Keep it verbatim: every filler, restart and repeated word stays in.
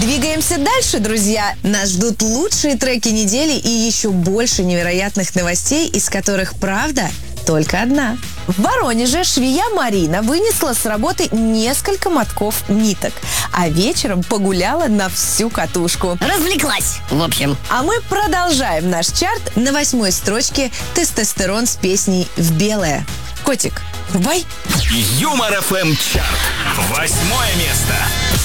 Двигаемся дальше, друзья. Нас ждут лучшие треки недели и еще больше невероятных новостей, из которых правда только одна. В Воронеже швея Марина вынесла с работы несколько мотков ниток, а вечером погуляла на всю катушку. Развлеклась, в общем. А мы продолжаем наш чарт на восьмой строчке «Тестостерон» с песней «В белое». Котик, врубай. Юмор эф эм чарт. Восьмое место.